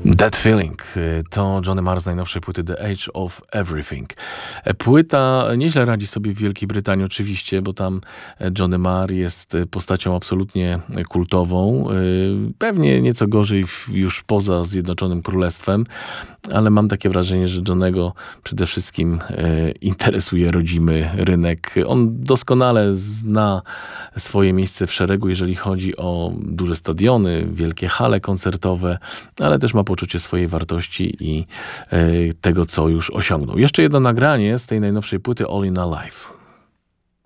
That Feeling to Johnny Marr z najnowszej płyty The Age of Everything. Płyta nieźle radzi sobie w Wielkiej Brytanii oczywiście, bo tam Johnny Marr jest postacią absolutnie kultową. Pewnie nieco gorzej już poza Zjednoczonym Królestwem, ale mam takie wrażenie, że Johnnego przede wszystkim interesuje rodzimy rynek. On doskonale zna swoje miejsce w szeregu, jeżeli chodzi o duże stadiony, wielkie hale koncertowe, ale też ma poczucie swojej wartości i tego, co już osiągnął. Jeszcze jedno nagranie z tej najnowszej płyty All in a Life.